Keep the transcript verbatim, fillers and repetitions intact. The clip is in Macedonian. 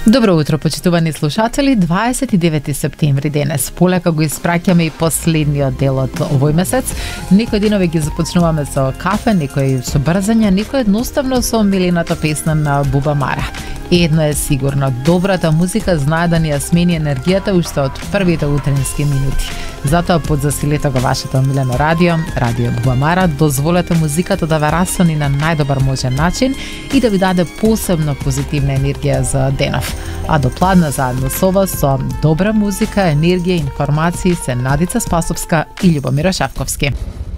Добро утро, почитувани слушатели. дваесет и девети септември денес. Полека го испраќаме и последниот дел од овој месец. Некои денови ги започнуваме со кафе, некои со брзање, некои едноставно со милената песна на Буба Мара. Едно е сигурно, добрата музика знае да ни ја смени енергијата уште од првите утренски минути. Затоа под засилете го вашето омилено радио, Радио Буба Мара, дозволете музиката да ве расони на најдобар можен начин и да ви даде посебно позитивна енергија за денов. А до пладна заедно со вас со добра музика, енергија и информации се Надица Спасовска и Љубомир Шавковски.